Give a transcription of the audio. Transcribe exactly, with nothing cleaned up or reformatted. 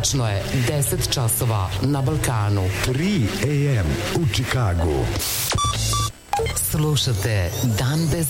Tačno je deset časova na Balkanu. tri a m u Čikagu. Slušate Dan bez